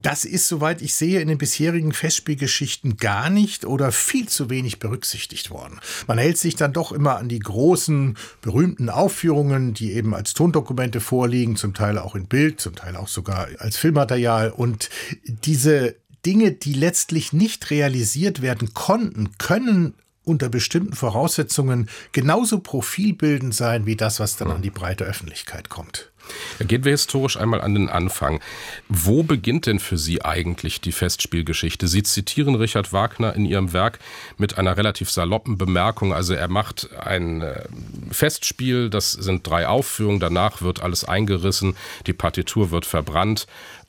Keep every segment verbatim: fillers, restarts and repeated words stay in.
Das ist, soweit ich sehe, in den bisherigen Festspielgeschichten gar nicht oder viel zu wenig berücksichtigt worden. Man hält sich dann doch immer an die großen, berühmten Aufführungen, die eben als Tondokumente vorliegen, zum Teil auch in Bild, zum Teil auch sogar als Filmmaterial. Und diese Dinge, die letztlich nicht realisiert werden konnten, können unter bestimmten Voraussetzungen genauso profilbildend sein wie das, was dann an die breite Öffentlichkeit kommt. Gehen wir historisch einmal an den Anfang. Wo beginnt denn für Sie eigentlich die Festspielgeschichte? Sie zitieren Richard Wagner in Ihrem Werk mit einer relativ saloppen Bemerkung. Also er macht ein Festspiel, das sind drei Aufführungen, danach wird alles eingerissen, die Partitur wird verbrannt.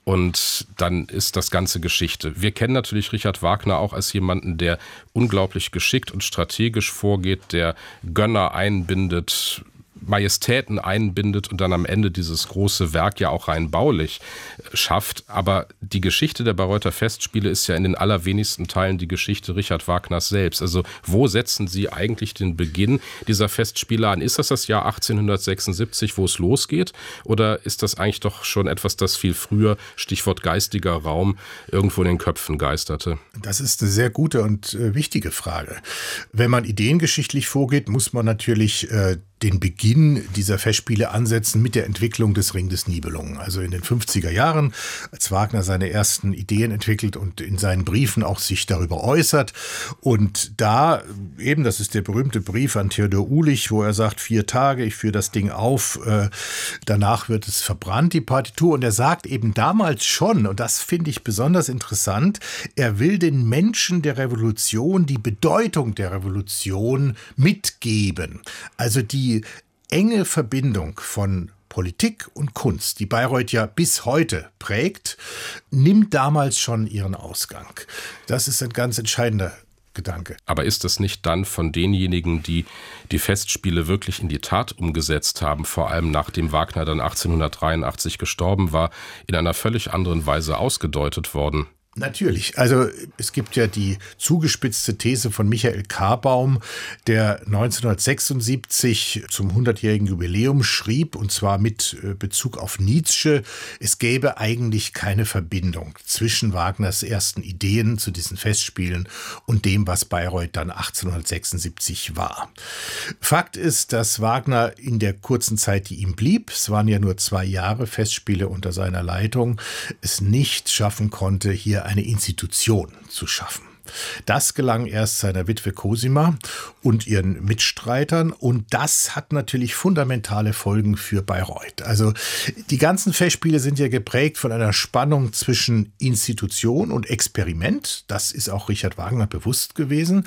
Und dann ist das Ganze Geschichte. Wir kennen natürlich Richard Wagner auch als jemanden, der unglaublich geschickt und strategisch vorgeht, der Gönner einbindet, Majestäten einbindet und dann am Ende dieses große Werk ja auch rein baulich schafft. Aber die Geschichte der Bayreuther Festspiele ist ja in den allerwenigsten Teilen die Geschichte Richard Wagners selbst. Also wo setzen Sie eigentlich den Beginn dieser Festspiele an? Ist das das Jahr achtzehnhundertsechsundsiebzig, wo es losgeht? Oder ist das eigentlich doch schon etwas, das viel früher, Stichwort geistiger Raum, irgendwo in den Köpfen geisterte? Das ist eine sehr gute und äh, wichtige Frage. Wenn man ideengeschichtlich vorgeht, muss man natürlich äh, den Beginn dieser Festspiele ansetzen mit der Entwicklung des Ring des Nibelungen. Also in den fünfziger Jahren, als Wagner seine ersten Ideen entwickelt und in seinen Briefen auch sich darüber äußert. Und da eben, das ist der berühmte Brief an Theodor Uhlich, wo er sagt, vier Tage, ich führe das Ding auf, äh, danach wird es verbrannt, die Partitur. Und er sagt eben damals schon, und das finde ich besonders interessant, er will den Menschen der Revolution die Bedeutung der Revolution mitgeben. Also die Die enge Verbindung von Politik und Kunst, die Bayreuth ja bis heute prägt, nimmt damals schon ihren Ausgang. Das ist ein ganz entscheidender Gedanke. Aber ist das nicht dann von denjenigen, die die Festspiele wirklich in die Tat umgesetzt haben, vor allem nachdem Wagner dann achtzehnhundertdreiundachtzig gestorben war, in einer völlig anderen Weise ausgedeutet worden? Natürlich. Also es gibt ja die zugespitzte These von Michael Karbaum, der neunzehnhundertsechsundsiebzig zum hundertjährigen Jubiläum schrieb, und zwar mit Bezug auf Nietzsche, es gäbe eigentlich keine Verbindung zwischen Wagners ersten Ideen zu diesen Festspielen und dem, was Bayreuth dann achtzehnhundertsechsundsiebzig war. Fakt ist, dass Wagner in der kurzen Zeit, die ihm blieb, es waren ja nur zwei Jahre Festspiele unter seiner Leitung, es nicht schaffen konnte, hier eine Institution zu schaffen. Das gelang erst seiner Witwe Cosima und ihren Mitstreitern, und das hat natürlich fundamentale Folgen für Bayreuth. Also die ganzen Festspiele sind ja geprägt von einer Spannung zwischen Institution und Experiment. Das ist auch Richard Wagner bewusst gewesen.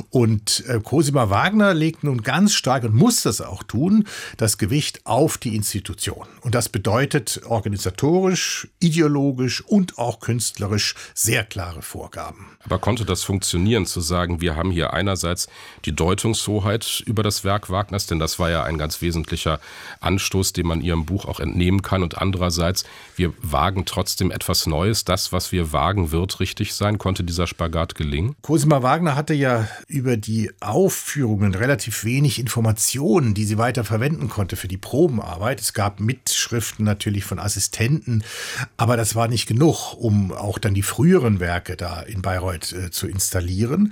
Und äh, Cosima Wagner legt nun ganz stark, und muss das auch tun, das Gewicht auf die Institution. Und das bedeutet organisatorisch, ideologisch und auch künstlerisch sehr klare Vorgaben. Aber konnte das funktionieren, zu sagen, wir haben hier einerseits die Deutungshoheit über das Werk Wagners, denn das war ja ein ganz wesentlicher Anstoß, den man Ihrem Buch auch entnehmen kann, und andererseits, wir wagen trotzdem etwas Neues, das, was wir wagen, wird richtig sein. Konnte dieser Spagat gelingen? Cosima Wagner hatte ja über die Aufführungen relativ wenig Informationen, die sie weiter verwenden konnte für die Probenarbeit. Es gab Mitschriften natürlich von Assistenten, aber das war nicht genug, um auch dann die früheren Werke da in Bayreuth äh, zu installieren.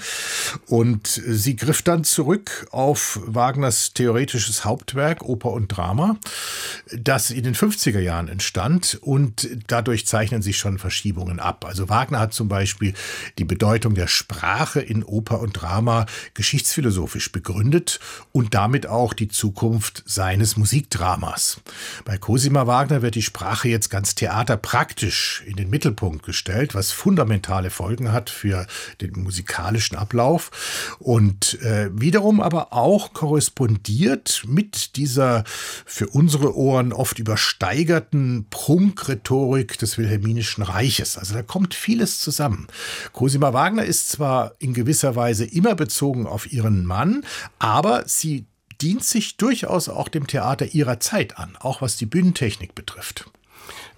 Und sie griff dann zurück auf Wagners theoretisches Hauptwerk, Oper und Drama, das in den fünfziger Jahren entstand, und dadurch zeichnen sich schon Verschiebungen ab. Also Wagner hat zum Beispiel die Bedeutung der Sprache in Oper und Drama geschichtsphilosophisch begründet und damit auch die Zukunft seines Musikdramas. Bei Cosima Wagner wird die Sprache jetzt ganz theaterpraktisch in den Mittelpunkt gestellt, was fundamentale Folgen hat für den musikalischen Ablauf und äh, wiederum aber auch korrespondiert mit dieser für unsere Ohren oft übersteigerten Prunkrhetorik des Wilhelminischen Reiches. Also da kommt vieles zusammen. Cosima Wagner ist zwar in gewisser Weise immer bezogen auf ihren Mann, aber sie dient sich durchaus auch dem Theater ihrer Zeit an, auch was die Bühnentechnik betrifft.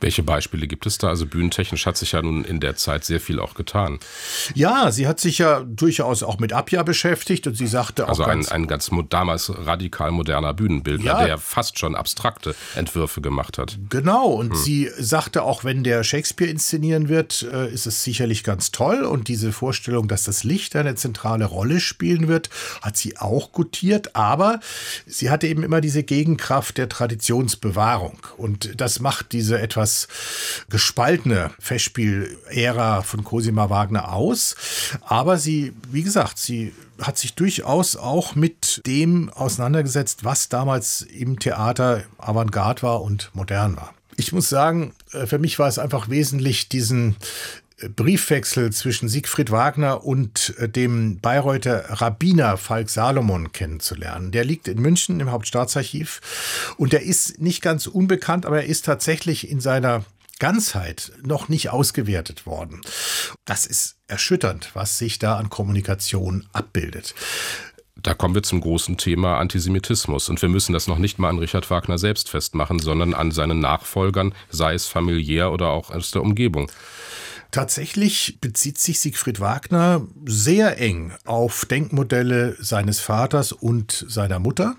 Welche Beispiele gibt es da? Also bühnentechnisch hat sich ja nun in der Zeit sehr viel auch getan. Ja, sie hat sich ja durchaus auch mit Appia beschäftigt und sie sagte auch Also ein, ganz, ein ganz damals radikal moderner Bühnenbildner, Ja. der fast schon abstrakte Entwürfe gemacht hat. Genau, und hm. sie sagte auch, wenn der Shakespeare inszenieren wird, äh, ist es sicherlich ganz toll. Und diese Vorstellung, dass das Licht eine zentrale Rolle spielen wird, hat sie auch gutiert. Aber sie hatte eben immer diese Gegenkraft der Traditionsbewahrung. Und das macht diese etwas gespaltene Festspiel-Ära von Cosima Wagner aus. Aber sie, wie gesagt, sie hat sich durchaus auch mit dem auseinandergesetzt, was damals im Theater Avantgarde war und modern war. Ich muss sagen, für mich war es einfach wesentlich, diesen Briefwechsel zwischen Siegfried Wagner und dem Bayreuther Rabbiner Falk Salomon kennenzulernen. Der liegt in München im Hauptstaatsarchiv und der ist nicht ganz unbekannt, aber er ist tatsächlich in seiner Ganzheit noch nicht ausgewertet worden. Das ist erschütternd, was sich da an Kommunikation abbildet. Da kommen wir zum großen Thema Antisemitismus. Und wir müssen das noch nicht mal an Richard Wagner selbst festmachen, sondern an seinen Nachfolgern, sei es familiär oder auch aus der Umgebung. Tatsächlich bezieht sich Siegfried Wagner sehr eng auf Denkmodelle seines Vaters und seiner Mutter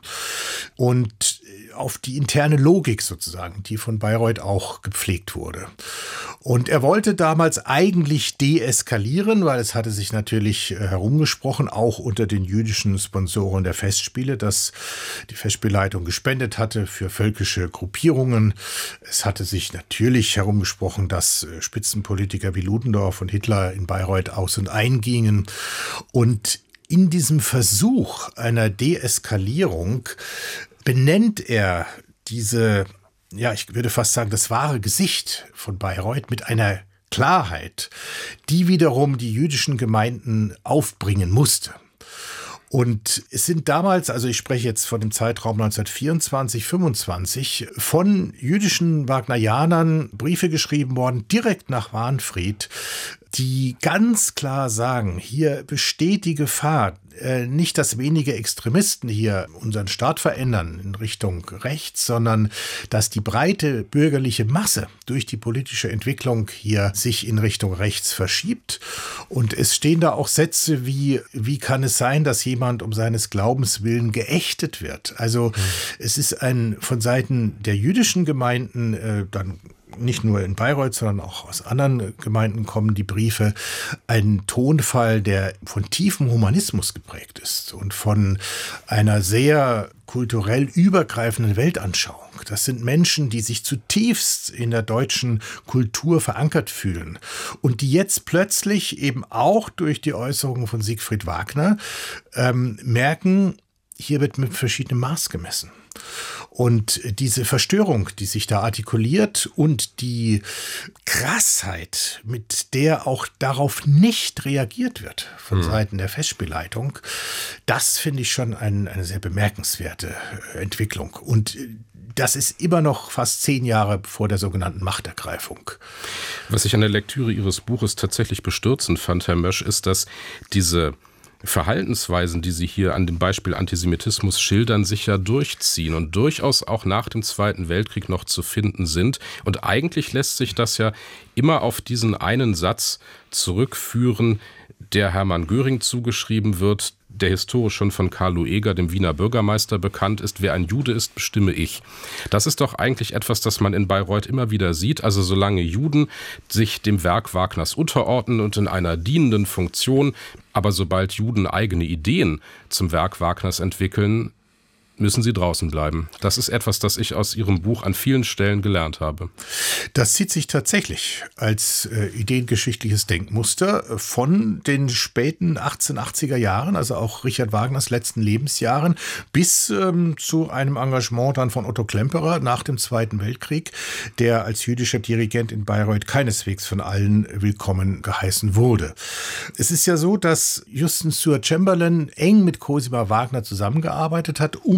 und auf die interne Logik sozusagen, die von Bayreuth auch gepflegt wurde. Und er wollte damals eigentlich deeskalieren, weil es hatte sich natürlich herumgesprochen, auch unter den jüdischen Sponsoren der Festspiele, dass die Festspielleitung gespendet hatte für völkische Gruppierungen. Es hatte sich natürlich herumgesprochen, dass Spitzenpolitiker wie Ludendorff und Hitler in Bayreuth aus- und eingingen. Und in diesem Versuch einer Deeskalierung benennt er diese, ja, ich würde fast sagen, das wahre Gesicht von Bayreuth mit einer Klarheit, die wiederum die jüdischen Gemeinden aufbringen musste. Und es sind damals, also ich spreche jetzt von dem Zeitraum neunzehnhundertvierundzwanzig, fünfundzwanzig, von jüdischen Wagnerianern Briefe geschrieben worden, direkt nach Wahnfried, die ganz klar sagen, hier besteht die Gefahr, äh, nicht, dass wenige Extremisten hier unseren Staat verändern in Richtung rechts, sondern dass die breite bürgerliche Masse durch die politische Entwicklung hier sich in Richtung rechts verschiebt. Und es stehen da auch Sätze wie, wie kann es sein, dass jemand um seines Glaubens willen geächtet wird? Also mhm. es ist ein von Seiten der jüdischen Gemeinden äh, dann nicht nur in Bayreuth, sondern auch aus anderen Gemeinden kommen die Briefe, ein Tonfall, der von tiefem Humanismus geprägt ist und von einer sehr kulturell übergreifenden Weltanschauung. Das sind Menschen, die sich zutiefst in der deutschen Kultur verankert fühlen und die jetzt plötzlich eben auch durch die Äußerungen von Siegfried Wagner ähm, merken, hier wird mit verschiedenem Maß gemessen. Und diese Verstörung, die sich da artikuliert und die Krassheit, mit der auch darauf nicht reagiert wird von hm. Seiten der Festspielleitung, das finde ich schon ein, eine sehr bemerkenswerte Entwicklung. Und das ist immer noch fast zehn Jahre vor der sogenannten Machtergreifung. Was ich an der Lektüre Ihres Buches tatsächlich bestürzend fand, Herr Mösch, ist, dass diese Verhaltensweisen, die Sie hier an dem Beispiel Antisemitismus schildern, sich ja durchziehen und durchaus auch nach dem Zweiten Weltkrieg noch zu finden sind. Und eigentlich lässt sich das ja immer auf diesen einen Satz zurückführen, der Hermann Göring zugeschrieben wird, der historisch schon von Karl Lueger, dem Wiener Bürgermeister, bekannt ist: Wer ein Jude ist, bestimme ich. Das ist doch eigentlich etwas, das man in Bayreuth immer wieder sieht. Also solange Juden sich dem Werk Wagners unterordnen und in einer dienenden Funktion, aber sobald Juden eigene Ideen zum Werk Wagners entwickeln, müssen sie draußen bleiben. Das ist etwas, das ich aus Ihrem Buch an vielen Stellen gelernt habe. Das zieht sich tatsächlich als äh, ideengeschichtliches Denkmuster von den späten achtzehnhundertachtziger Jahren, also auch Richard Wagners letzten Lebensjahren, bis ähm, zu einem Engagement dann von Otto Klemperer nach dem Zweiten Weltkrieg, der als jüdischer Dirigent in Bayreuth keineswegs von allen willkommen geheißen wurde. Es ist ja so, dass Justin Stuart Chamberlain eng mit Cosima Wagner zusammengearbeitet hat, um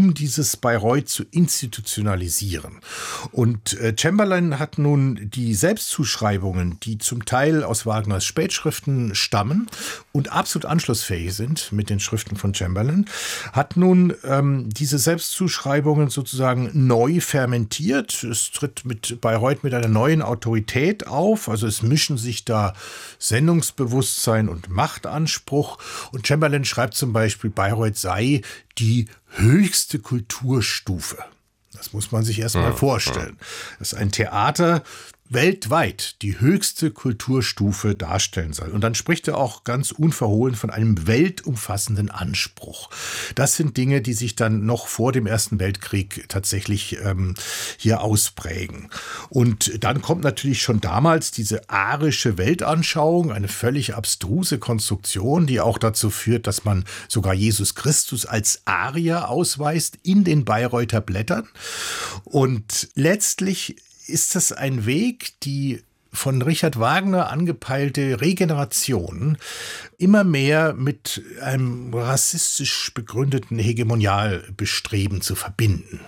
um dieses Bayreuth zu institutionalisieren. Und äh, Chamberlain hat nun die Selbstzuschreibungen, die zum Teil aus Wagners Spätschriften stammen und absolut anschlussfähig sind mit den Schriften von Chamberlain, hat nun ähm, diese Selbstzuschreibungen sozusagen neu fermentiert. Es tritt mit Bayreuth mit einer neuen Autorität auf, also es mischen sich da Sendungsbewusstsein und Machtanspruch. Und Chamberlain schreibt zum Beispiel, Bayreuth sei die höchste Kulturstufe. Das muss man sich erst mal vorstellen. Das ist ein Theater, weltweit die höchste Kulturstufe darstellen soll. Und dann spricht er auch ganz unverhohlen von einem weltumfassenden Anspruch. Das sind Dinge, die sich dann noch vor dem Ersten Weltkrieg tatsächlich ähm, hier ausprägen. Und dann kommt natürlich schon damals diese arische Weltanschauung, eine völlig abstruse Konstruktion, die auch dazu führt, dass man sogar Jesus Christus als Arier ausweist in den Bayreuther Blättern. Und letztlich ist das ein Weg, die von Richard Wagner angepeilte Regeneration immer mehr mit einem rassistisch begründeten Hegemonialbestreben zu verbinden.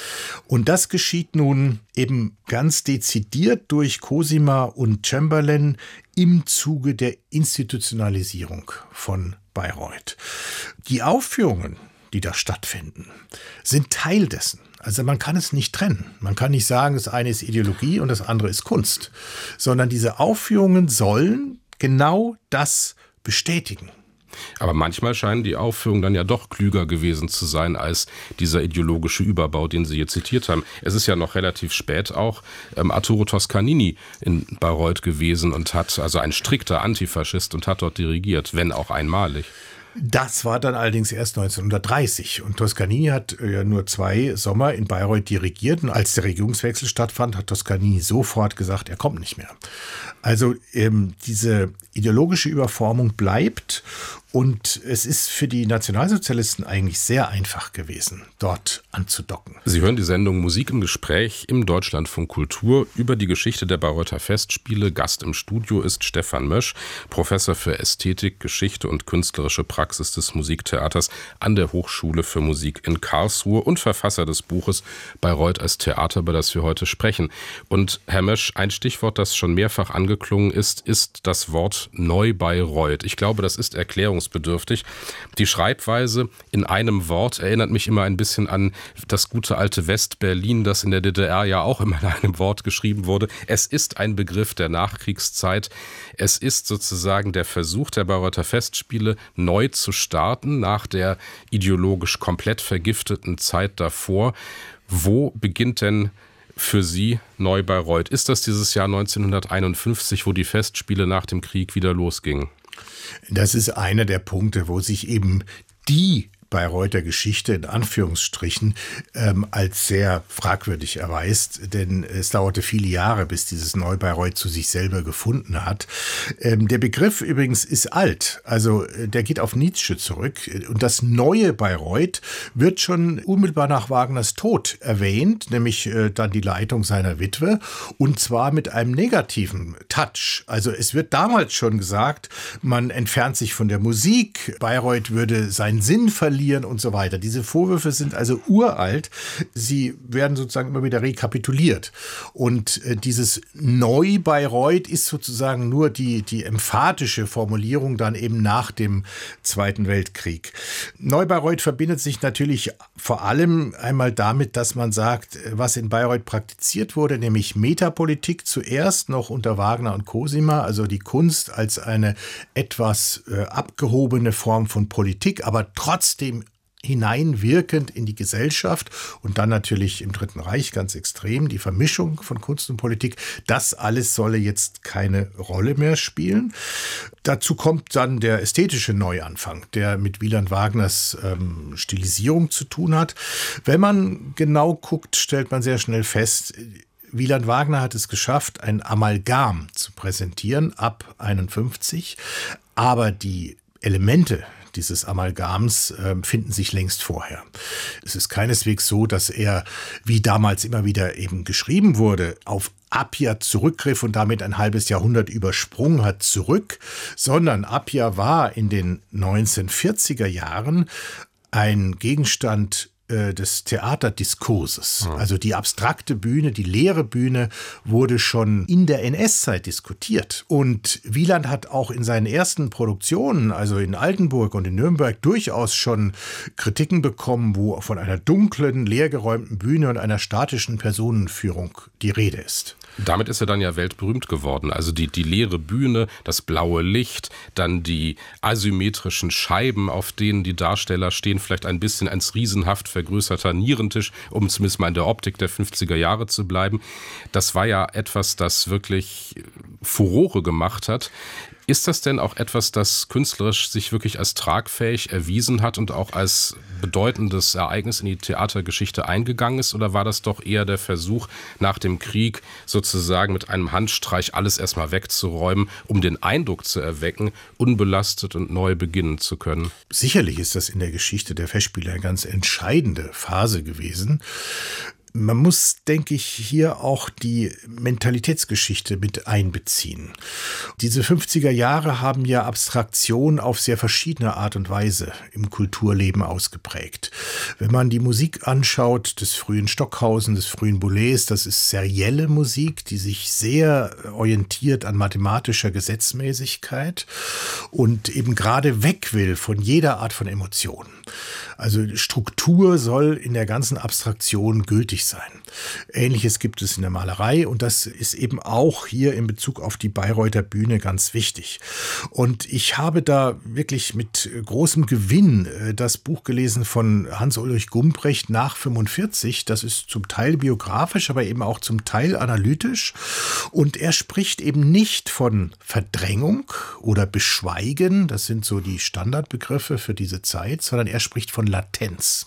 Und das geschieht nun eben ganz dezidiert durch Cosima und Chamberlain im Zuge der Institutionalisierung von Bayreuth. Die Aufführungen, die da stattfinden, sind Teil dessen. Also man kann es nicht trennen. Man kann nicht sagen, das eine ist Ideologie und das andere ist Kunst, sondern diese Aufführungen sollen genau das bestätigen. Aber manchmal scheinen die Aufführungen dann ja doch klüger gewesen zu sein als dieser ideologische Überbau, den Sie hier zitiert haben. Es ist ja noch relativ spät auch ähm, Arturo Toscanini in Bayreuth gewesen und hat, also ein strikter Antifaschist, und hat dort dirigiert, wenn auch einmalig. Das war dann allerdings erst neunzehnhundertdreißig und Toscanini hat ja nur zwei Sommer in Bayreuth dirigiert und als der Regierungswechsel stattfand, hat Toscanini sofort gesagt, er kommt nicht mehr. Also ähm, diese ideologische Überformung bleibt und es ist für die Nationalsozialisten eigentlich sehr einfach gewesen, dort anzudocken. Sie hören die Sendung Musik im Gespräch im Deutschlandfunk Kultur über die Geschichte der Bayreuther Festspiele. Gast im Studio ist Stefan Mösch, Professor für Ästhetik, Geschichte und künstlerische Praxis des Musiktheaters an der Hochschule für Musik in Karlsruhe und Verfasser des Buches Bayreuth als Theater, über das wir heute sprechen. Und Herr Mösch, ein Stichwort, das schon mehrfach angeklungen ist, ist das Wort Neu-Bayreuth. Ich glaube, das ist erklärungsbedürftig. Die Schreibweise in einem Wort erinnert mich immer ein bisschen an das gute alte West-Berlin, das in der D D R ja auch immer in einem Wort geschrieben wurde. Es ist ein Begriff der Nachkriegszeit. Es ist sozusagen der Versuch der Bayreuther Festspiele, neu zu starten nach der ideologisch komplett vergifteten Zeit davor. Wo beginnt denn für Sie Neu-Bayreuth? Ist das dieses Jahr neunzehnhunderteinundfünfzig, wo die Festspiele nach dem Krieg wieder losgingen? Das ist einer der Punkte, wo sich eben die Bayreuther Geschichte in Anführungsstrichen ähm, als sehr fragwürdig erweist, denn es dauerte viele Jahre, bis dieses Neu-Bayreuth zu sich selber gefunden hat. Ähm, der Begriff übrigens ist alt, also der geht auf Nietzsche zurück und das neue Bayreuth wird schon unmittelbar nach Wagners Tod erwähnt, nämlich äh, dann die Leitung seiner Witwe und zwar mit einem negativen Touch. Also es wird damals schon gesagt, man entfernt sich von der Musik, Bayreuth würde seinen Sinn verlieren und so weiter. Diese Vorwürfe sind also uralt. Sie werden sozusagen immer wieder rekapituliert. Und äh, dieses Neu-Bayreuth ist sozusagen nur die, die emphatische Formulierung dann eben nach dem Zweiten Weltkrieg. Neu-Bayreuth verbindet sich natürlich vor allem einmal damit, dass man sagt, was in Bayreuth praktiziert wurde, nämlich Metapolitik zuerst noch unter Wagner und Cosima, also die Kunst als eine etwas äh, abgehobene Form von Politik, aber trotzdem hineinwirkend in die Gesellschaft und dann natürlich im Dritten Reich ganz extrem die Vermischung von Kunst und Politik. Das alles solle jetzt keine Rolle mehr spielen. Dazu kommt dann der ästhetische Neuanfang, der mit Wieland Wagners ähm, Stilisierung zu tun hat. Wenn man genau guckt, stellt man sehr schnell fest, Wieland Wagner hat es geschafft, ein Amalgam zu präsentieren ab einundfünfzig, aber die Elemente dieses Amalgams äh, finden sich längst vorher. Es ist keineswegs so, dass er, wie damals immer wieder eben geschrieben wurde, auf Appia zurückgriff und damit ein halbes Jahrhundert übersprungen hat zurück, sondern Appia war in den neunzehnhundertvierziger Jahren ein Gegenstand äh, des Theaterdiskurses. Mhm. Also die abstrakte Bühne, die leere Bühne wurde schon in der N S-Zeit diskutiert. Und Wieland hat auch in seinen ersten Produktionen, also in Altenburg und in Nürnberg, durchaus schon Kritiken bekommen, wo von einer dunklen, leergeräumten Bühne und einer statischen Personenführung die Rede ist. Damit ist er dann ja weltberühmt geworden. Also die, die leere Bühne, das blaue Licht, dann die asymmetrischen Scheiben, auf denen die Darsteller stehen, vielleicht ein bisschen als riesenhaft vergrößerter Nierentisch, um zumindest mal in der Optik der fünfziger Jahre zu bleiben. Das war ja etwas, das wirklich Furore gemacht hat. Ist das denn auch etwas, das künstlerisch sich wirklich als tragfähig erwiesen hat und auch als bedeutendes Ereignis in die Theatergeschichte eingegangen ist? Oder war das doch eher der Versuch, nach dem Krieg sozusagen mit einem Handstreich alles erstmal wegzuräumen, um den Eindruck zu erwecken, unbelastet und neu beginnen zu können? Sicherlich ist das in der Geschichte der Festspiele eine ganz entscheidende Phase gewesen. Man muss, denke ich, hier auch die Mentalitätsgeschichte mit einbeziehen. Diese fünfziger Jahre haben ja Abstraktion auf sehr verschiedene Art und Weise im Kulturleben ausgeprägt. Wenn man die Musik anschaut, des frühen Stockhausen, des frühen Boulez, das ist serielle Musik, die sich sehr orientiert an mathematischer Gesetzmäßigkeit und eben gerade weg will von jeder Art von Emotion. Also Struktur soll in der ganzen Abstraktion gültig sein. Ähnliches gibt es in der Malerei und das ist eben auch hier in Bezug auf die Bayreuther Bühne ganz wichtig. Und ich habe da wirklich mit großem Gewinn das Buch gelesen von Hans-Ulrich Gumbrecht nach fünfundvierzig. Das ist zum Teil biografisch, aber eben auch zum Teil analytisch. Und er spricht eben nicht von Verdrängung oder Beschweigen, das sind so die Standardbegriffe für diese Zeit, sondern er spricht von Latenz.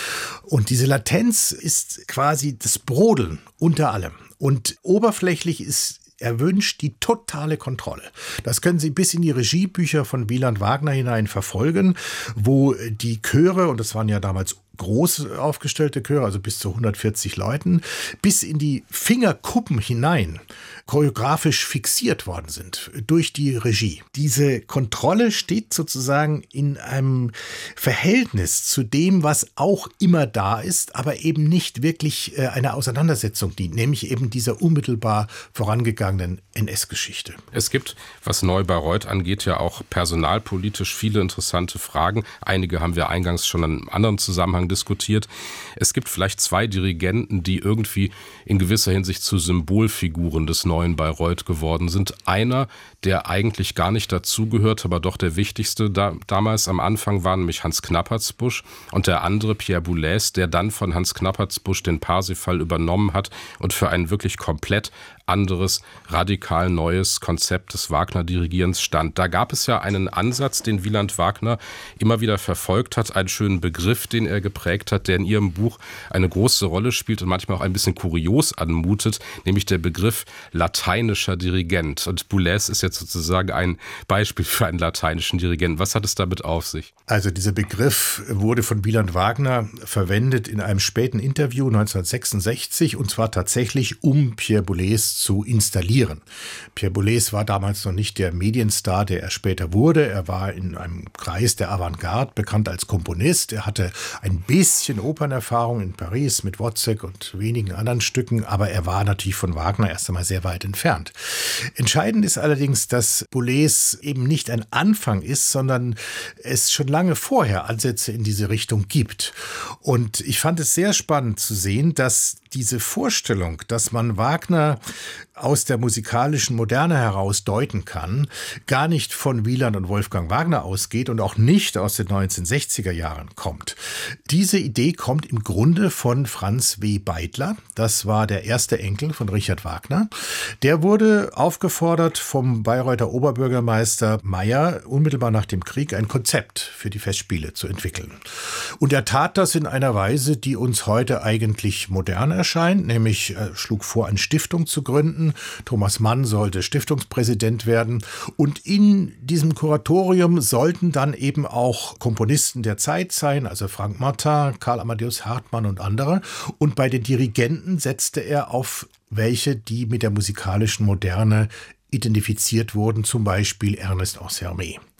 Und diese Latenz ist quasi das Brodeln unter allem. Und oberflächlich ist erwünscht die totale Kontrolle. Das können Sie bis in die Regiebücher von Wieland Wagner hinein verfolgen, wo die Chöre, und das waren ja damals groß aufgestellte Chöre, also bis zu hundertvierzig Leuten, bis in die Fingerkuppen hinein choreografisch fixiert worden sind durch die Regie. Diese Kontrolle steht sozusagen in einem Verhältnis zu dem, was auch immer da ist, aber eben nicht wirklich einer Auseinandersetzung dient, nämlich eben dieser unmittelbar vorangegangenen N S-Geschichte. Es gibt, was Neu-Bayreuth angeht, ja auch personalpolitisch viele interessante Fragen. Einige haben wir eingangs schon in einem anderen Zusammenhang diskutiert. Es gibt vielleicht zwei Dirigenten, die irgendwie in gewisser Hinsicht zu Symbolfiguren des neuen Bayreuth geworden sind. Einer, der eigentlich gar nicht dazugehört, aber doch der wichtigste da, damals am Anfang war nämlich Hans Knappertsbusch und der andere Pierre Boulez, der dann von Hans Knappertsbusch den Parsifal übernommen hat und für ein wirklich komplett anderes, radikal neues Konzept des Wagner-Dirigierens stand. Da gab es ja einen Ansatz, den Wieland Wagner immer wieder verfolgt hat, einen schönen Begriff, den er geprägt hat, der in ihrem Buch eine große Rolle spielt und manchmal auch ein bisschen kurios anmutet, nämlich der Begriff lateinischer Dirigent. Und Boulez ist jetzt sozusagen ein Beispiel für einen lateinischen Dirigenten. Was hat es damit auf sich? Also dieser Begriff wurde von Wieland Wagner verwendet in einem späten Interview neunzehnhundertsechsundsechzig und zwar tatsächlich, um Pierre Boulez zu installieren. Pierre Boulez war damals noch nicht der Medienstar, der er später wurde. Er war in einem Kreis der Avantgarde bekannt als Komponist. Er hatte ein bisschen Opernerfahrung in Paris mit Wozzeck und wenigen anderen Stücken, aber er war natürlich von Wagner erst einmal sehr weit entfernt. Entscheidend ist allerdings, dass Boulez eben nicht ein Anfang ist, sondern es schon lange vorher Ansätze in diese Richtung gibt. Und ich fand es sehr spannend zu sehen, dass diese Vorstellung, dass man Wagner aus der musikalischen Moderne heraus deuten kann, gar nicht von Wieland und Wolfgang Wagner ausgeht und auch nicht aus den neunzehnhundertsechziger Jahren kommt. Diese Idee kommt im Grunde von Franz W. Beidler. Das war der erste Enkel von Richard Wagner. Der wurde aufgefordert vom Bayreuther Oberbürgermeister Meyer, unmittelbar nach dem Krieg ein Konzept für die Festspiele zu entwickeln. Und er tat das in einer Weise, die uns heute eigentlich modern erscheint, nämlich er schlug vor, eine Stiftung zu gründen. Thomas Mann sollte Stiftungspräsident werden und in diesem Kuratorium sollten dann eben auch Komponisten der Zeit sein, also Frank Martin, Karl Amadeus Hartmann und andere. Und bei den Dirigenten setzte er auf welche, die mit der musikalischen Moderne identifiziert wurden, zum Beispiel Ernest Ansermet.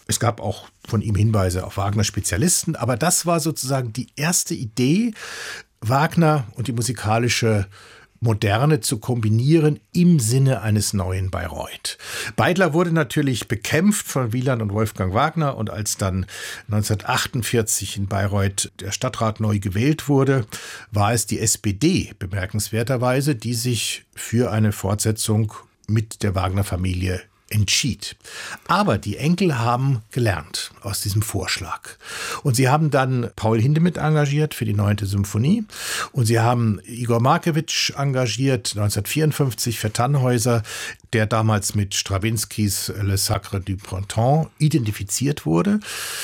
Es gab auch von ihm Hinweise auf Wagner-Spezialisten, aber das war sozusagen die erste Idee, Wagner und die musikalische Moderne zu kombinieren im Sinne eines neuen Bayreuth. Beidler wurde natürlich bekämpft von Wieland und Wolfgang Wagner, und als dann neunzehnhundertachtundvierzig in Bayreuth der Stadtrat neu gewählt wurde, war es die S P D bemerkenswerterweise, die sich für eine Fortsetzung mit der Wagner-Familie entschied. Aber die Enkel haben gelernt aus diesem Vorschlag. Und sie haben dann Paul Hindemith engagiert für die neunte Symphonie. Und sie haben Igor Markewitsch engagiert, neunzehnhundertvierundfünfzig für Tannhäuser, der damals mit Strawinskys Le Sacre du Printemps identifiziert wurde.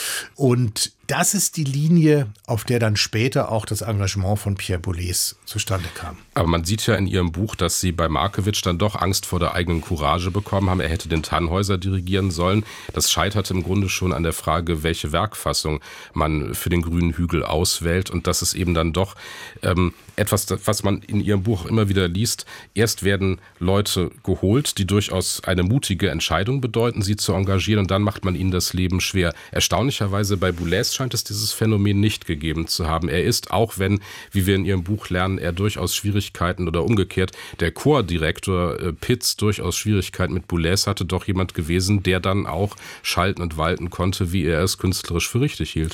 Und das ist die Linie, auf der dann später auch das Engagement von Pierre Boulez zustande kam. Aber man sieht ja in Ihrem Buch, dass Sie bei Markewitsch dann doch Angst vor der eigenen Courage bekommen haben. Er hätte den Tannhäuser dirigieren sollen. Das scheiterte im Grunde schon an der Frage, welche Werkfassung man für den Grünen Hügel auswählt. Und das ist eben dann doch ähm, etwas, was man in Ihrem Buch immer wieder liest. Erst werden Leute geholt, die durchaus eine mutige Entscheidung bedeuten, sie zu engagieren, und dann macht man ihnen das Leben schwer. Erstaunlicherweise bei Boulez scheint es dieses Phänomen nicht gegeben zu haben. Er ist, auch wenn, wie wir in Ihrem Buch lernen, er durchaus Schwierigkeiten, oder umgekehrt, der Chordirektor äh, Pitz durchaus Schwierigkeiten mit Boulez hatte, doch jemand gewesen, der dann auch schalten und walten konnte, wie er es künstlerisch für richtig hielt.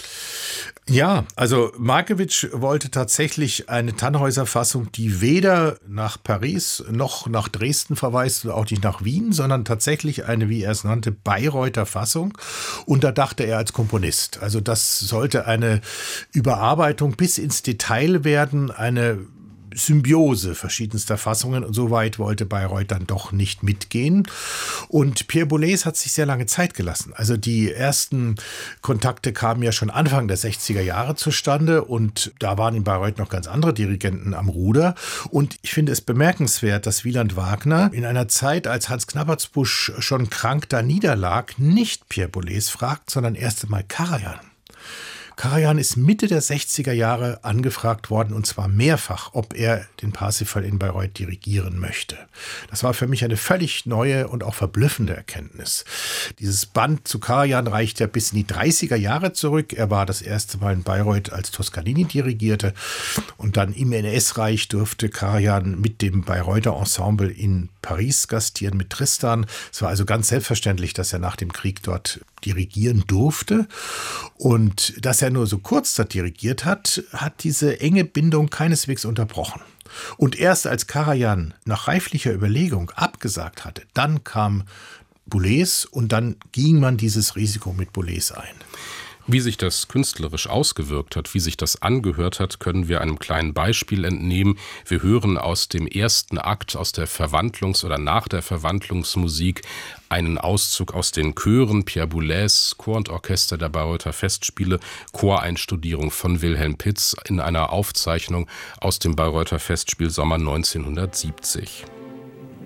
Ja, also Markewitsch wollte tatsächlich eine Tannhäuser-Fassung, die weder nach Paris noch nach Dresden verweist oder auch nicht nach Wien, sondern tatsächlich eine, wie er es nannte, Bayreuther Fassung. Und da dachte er als Komponist. Also das sollte eine Überarbeitung bis ins Detail werden, eine Symbiose verschiedenster Fassungen, und so weit wollte Bayreuth dann doch nicht mitgehen. Und Pierre Boulez hat sich sehr lange Zeit gelassen. Also die ersten Kontakte kamen ja schon Anfang der sechziger Jahre zustande, und da waren in Bayreuth noch ganz andere Dirigenten am Ruder. Und ich finde es bemerkenswert, dass Wieland Wagner in einer Zeit, als Hans Knappertsbusch schon krank da niederlag, nicht Pierre Boulez fragt, sondern erst einmal Karajan. Karajan ist Mitte der sechziger Jahre angefragt worden, und zwar mehrfach, ob er den Parsifal in Bayreuth dirigieren möchte. Das war für mich eine völlig neue und auch verblüffende Erkenntnis. Dieses Band zu Karajan reicht ja bis in die dreißiger Jahre zurück. Er war das erste Mal in Bayreuth, als Toscanini dirigierte, und dann im N S-Reich durfte Karajan mit dem Bayreuther Ensemble in Paris gastieren mit Tristan. Es war also ganz selbstverständlich, dass er nach dem Krieg dort dirigieren durfte. Und dass er nur so kurz dort dirigiert hat, hat diese enge Bindung keineswegs unterbrochen. Und erst als Karajan nach reiflicher Überlegung abgesagt hatte, dann kam Boulez, und dann ging man dieses Risiko mit Boulez ein. Wie sich das künstlerisch ausgewirkt hat, wie sich das angehört hat, können wir einem kleinen Beispiel entnehmen. Wir hören aus dem ersten Akt, aus der Verwandlungs- oder nach der Verwandlungsmusik, einen Auszug aus den Chören Pierre Boulez, Chor und Orchester der Bayreuther Festspiele, Choreinstudierung von Wilhelm Pitz in einer Aufzeichnung aus dem Bayreuther Festspiel Sommer neunzehnhundertsiebzig.